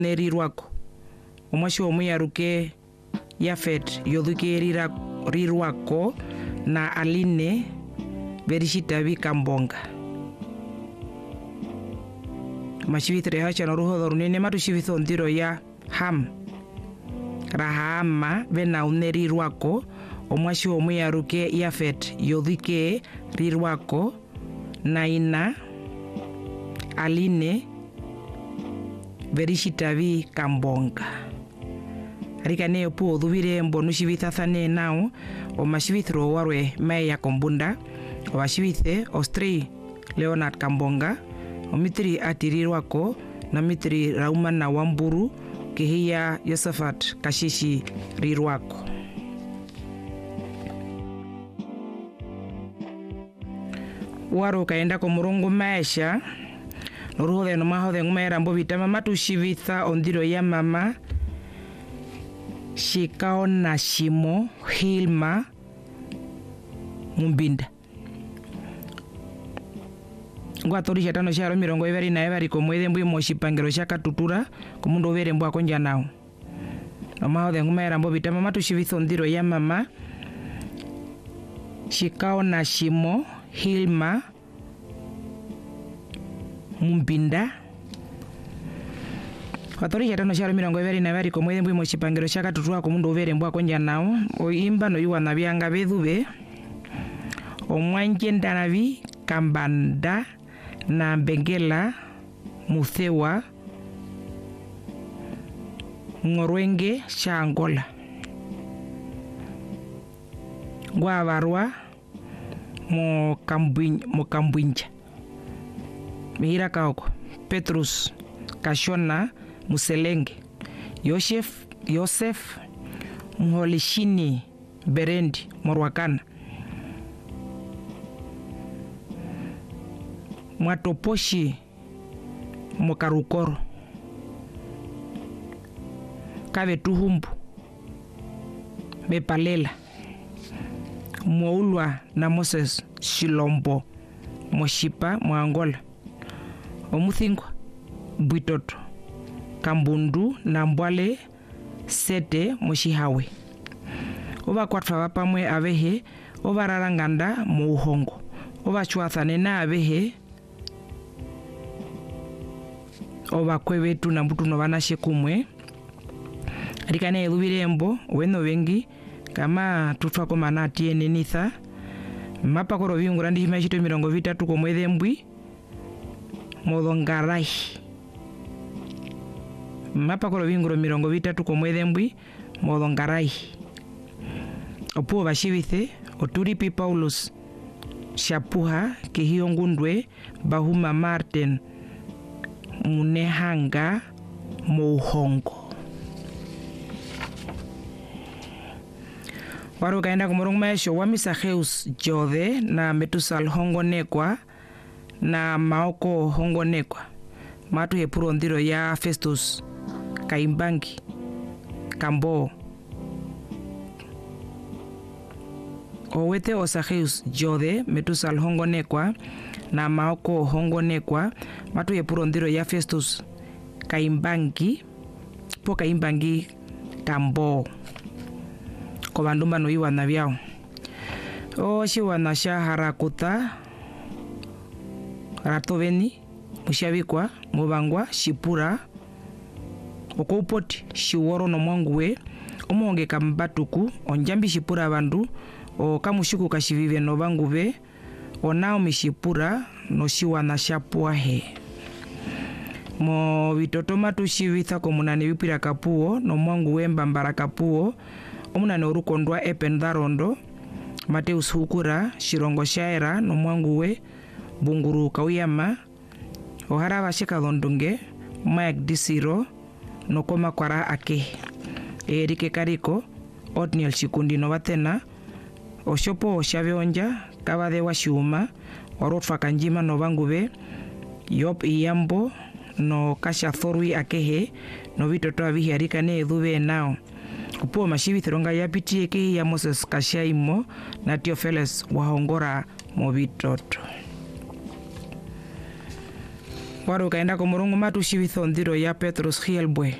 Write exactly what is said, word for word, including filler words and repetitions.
nerirwako omwashi omuyaruke Yafet yodhuke rirwako na Aline berishitavi Kambonga mashivithre hacha na ruho runene matushivitho ndiro ya Ham Rahama vena unerirwako omwashi omuyaruke Yafet yodhuke rirwako na ina Aline berishitavi Kambonga arika neyo po dhuvire mbonu shivithathane nao o mashivithro warwe meya kombunda o mashivithe Ostri Leonard Kambonga o mitri atirirwako na mitri Rauma na Wamburu kihia Yosafat Kashishi rirwako waro kaenda ko murungu maisha noruhode no mahode ngumera mbo vitama matushivitha ondiro ya mama Shikao na Shimo Hilma Mumbinda ngwa tori chatano sharo mirongo ibari na ibari komwede mbwi moshipangiro shaka tutura komundo overe mbwa konja nao nomahode ngumera mbo vitama matushivitha ondiro ya mama Shikao na Shimo Hilma Mumbinda Watori chatano sharo mirongo ibari na ibari komwede mbwi moshipangiro shaka tutura komundo overe mbwa konja nao oimba no yuwa nabyanga bedhube omwanje ndanavi Kambanda na Bengela Muthewa Ngorwenge Shangola ngwa barwa mo kambwinja mo kambwinja mihira kaoko Petrus Kashona Muselenge Yosef Yosef Mholishini Berendi Morwakana Mwatoposhi Mokarukoro Kave Tuhumbu Bepalela Mwaulwa na Moses Shilombo Moshipa Mwangola Omuthingwa Bwitoto Kambundu na Mbwale Sete Moshihawe Oba kwatfa wapamwe avehe Oba raranganda Muuhongo Oba chuathane na avehe Oba kwewetu na mbutu no banashe kumwe Arikane edubirembo weno wengi kama tutwa ko manati enenitha mapa ko robingura ndi mashito mirongo vitatu ko mwede mbwi modongarai mapa ko robingura mirongo vitatu ko mwede mbwi modongarai opo bashibithe oturipi Paulus Shapuha kihiyongundwe Bahuma Martin Munehanga Muuhongo Waro kaenda kumurungu maesho wa Misaheus Jode na Metusal Hongonekwa na Maoko Hongonekwa matu hepuro ndiro ya Festus Kaimbangi Kambo Owete Osaheus Jode Metusal Hongonekwa na Maoko Hongonekwa matu hepuro ndiro ya Festus Kaimbangi po Kaimbangi Kambo ko bandumba no iwana byao o shiwana shahara kuta ratoveni mushabikwa mubangwa shipura okopoti shiworo no mwanguwe omonge kambatuku onjambi shipura bandu o kamushiku kashivive no banguve onao mishipura no shiwana shapua he mo bitotoma tushivitha komunani bipira kapuo no mwanguwe mbambara kapuo omuna no rukondwa ependarondo Mateus Hukura Shirongo Shaira no mwanguwe Bunguru Kauyama ohara bashika londunge Mike Disiro no koma kwara ake Erike Kariko Otniel Shikundi no batena oshopo oshaveonja kabade wa shuma orotfa kanjima no banguve Yop Iyambo no kasha thorwi akehe no bitoto abihiarika ne edube nao Upo mashibithironga ya pitie ke ya Moses Kashaimo na Theophilus wahongora mobitoto. Waro kaenda ko murungu matu shivitho ndiro ya Petros Hielbwe.